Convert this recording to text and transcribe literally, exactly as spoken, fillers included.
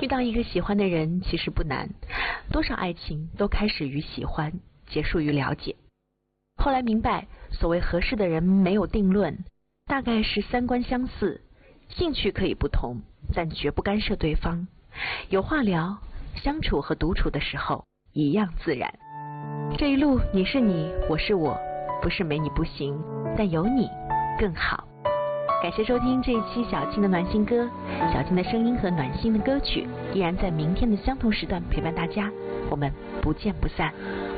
遇到一个喜欢的人其实不难，多少爱情都开始于喜欢，结束于了解。后来明白，所谓合适的人没有定论，大概是三观相似，兴趣可以不同，但绝不干涉对方。有话聊，相处和独处的时候一样自然。这一路你是你，我是我，不是没你不行，但有你更好。感谢收听这一期小青的暖心歌，小青的声音和暖心的歌曲依然在明天的相同时段陪伴大家，我们不见不散。